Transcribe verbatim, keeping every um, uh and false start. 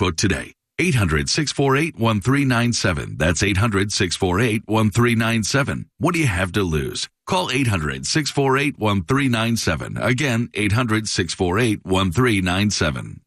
quote today. eight hundred, six four eight, one three nine seven. That's eight hundred, six four eight, one three nine seven. What do you have to lose? Call eight hundred, six four eight, one three nine seven. Again, eight hundred, six four eight, one three nine seven.